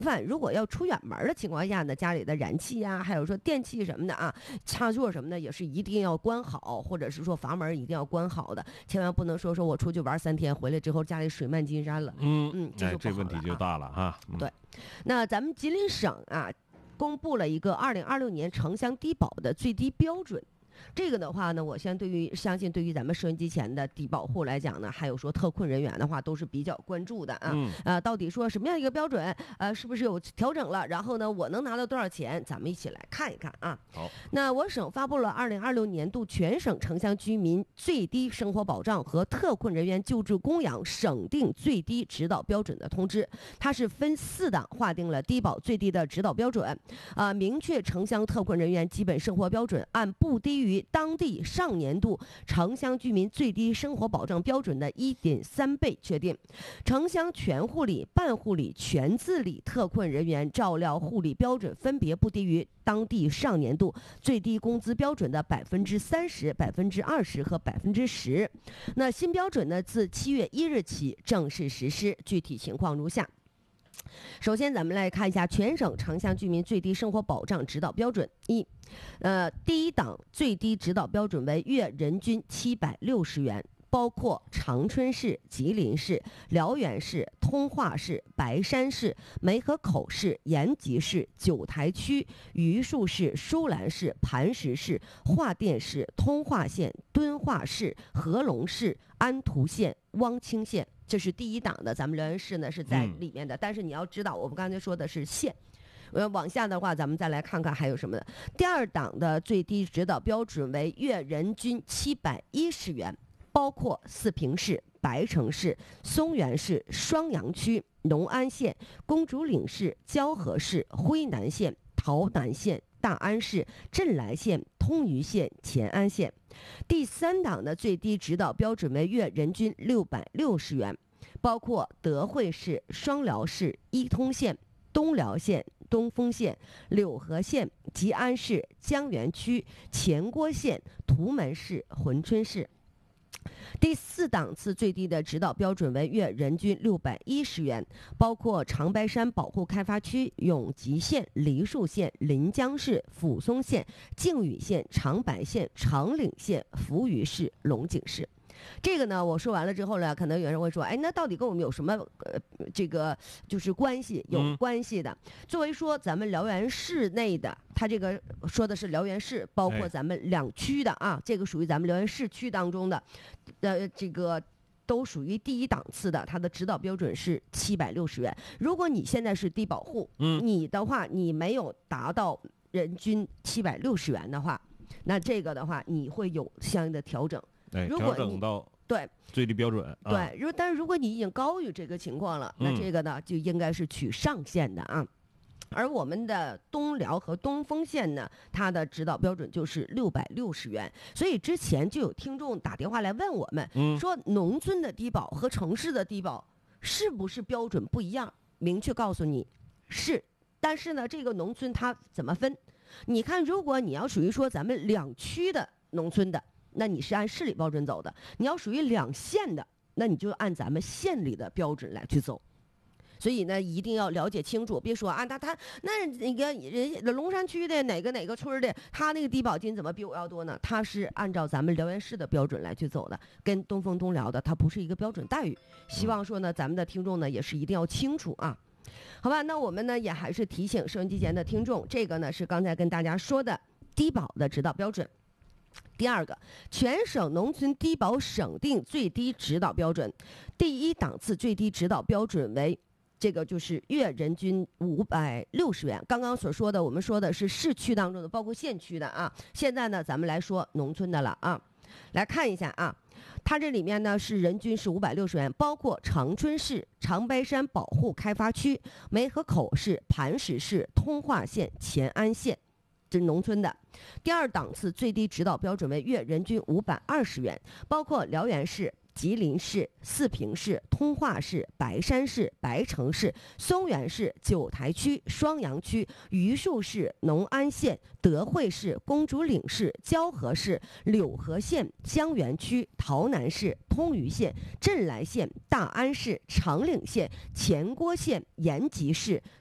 饭如果要出远门的情况下呢，家里的燃气呀，还有说电器什么的啊，插座什么的也是一定要关好，或者是说阀门一定要关好的，千万不能说我出去玩3天回来之后家里水漫金山了。 这问题就大了哈。 对，那咱们吉林省啊，公布了一个2026年城乡低保的最低标准。这个的话呢，我相信对于咱们收音机前的低保户来讲呢，还有说特困人员的话，都是比较关注的啊。到底说什么样一个标准？是不是有调整了？然后呢，我能拿到多少钱？咱们一起来看一看啊。 好， 那我省发布了2026年度全省城乡居民最低生活保障和特困人员救治供养省定最低指导标准的通知。它是分4档划定了低保最低的指导标准，明确城乡特困人员基本生活标准按不低于当地上年度城乡居民最低生活保障标准的1.3倍确定。城乡全护理、半护理、全自理特困人员照料护理标准分别不低于当地上年度最低工资标准的30%、20%和10%。那新标准呢，自7月1日起正式实施，具体情况如下。首先，咱们来看一下全省城乡居民最低生活保障指导标准。第一档最低指导标准为月人均760元，包括长春市、吉林市、辽源市、通化市、白山市、梅河口市、延吉市、九台区、榆树市、舒兰市、磐石市、桦甸市、通化县、敦化市、合龙市、安图县、汪清县。这是第一档的，咱们辽源市呢是在里面的，但是你要知道，我们刚才说的是县。往下的话，咱们再来看看还有什么的。第二档的最低指导标准为月人均710元，包括四平市、白城市、松原市、双阳区、农安县、公主岭市、蛟河市、辉南县、洮南县、大安市、镇来县、通榆县、乾安县。第三档的最低指导标准为月人均660元，包括德惠市、双辽市、伊通县、东辽县、东丰县、柳河县、吉安市、江源区、前郭县、图门市、珲春市。第四档次最低的指导标准为月人均610元，包括长白山保护开发区、永吉县、梨树县、临江市、抚松县、靖宇县、长白县、长岭县、扶余市、龙井市。这个呢，我说完了之后呢，可能有人会说，那到底跟我们有什么这个就是关系？有关系的。作为说咱们辽源市内的，它这个说的是辽源市，包括咱们2区的啊，这个属于咱们辽源市区当中的，这个都属于第一档次的，它的指导标准是760元。如果你现在是低保户，你的话你没有达到人均760元的话，那这个的话你会有相应的调整。 调整到对最低标准。 对，但是如果你已经高于这个情况了，那这个呢就应该是取上限的啊。而我们的东辽和东丰县呢，它的指导标准就是660元。所以之前就有听众打电话来问我们，说农村的低保和城市的低保是不是标准不一样？明确告诉你是，但是呢，这个农村它怎么分？你看，如果你要属于说咱们2区的农村的，那你是按市里标准走的；你要属于2县的，那你就按咱们县里的标准来去走。所以呢，一定要了解清楚，别说啊，那个人龙山区的哪个村的，他那个低保金怎么比我要多呢？他是按照咱们辽源市的标准来去走的，跟东丰东辽的它不是一个标准待遇。希望说呢，咱们的听众呢也是一定要清楚啊。好吧，那我们呢也还是提醒收音机前的听众，这个呢是刚才跟大家说的低保的指导标准。第二个，全省农村低保省定最低指导标准，第一档次最低指导标准为这个就是月人均560元。刚刚所说的，我们说的是市区当中的，包括县区的啊。现在呢，咱们来说农村的了啊。来看一下啊，它这里面呢是人均是560元，包括长春市、长白山保护开发区、梅河口市、磐石市、通化县、乾安县。这是农村的。第二档次最低指导标准为月人均520元，包括辽源市、吉林市、四平市、通化市、白山市、白城市、松原市、九台区、双阳区、榆树市、农安县、德惠市、公主岭市、蛟河市、柳河县、江源区、洮南市、通榆县、镇来县、大安市、长岭县、前郭县、延吉市、